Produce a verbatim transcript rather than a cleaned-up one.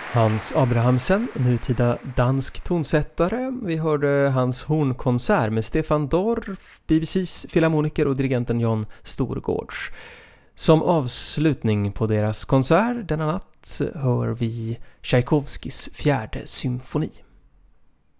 Hans Abrahamsen, nutida dansk tonsättare. Vi hörde hans hornkonsert med Stefan Dorff, B B C:s filharmoniker och dirigenten Jon Storgårds. Som avslutning på deras konsert denna natt hör vi Tchaikovskis fjärde symfoni.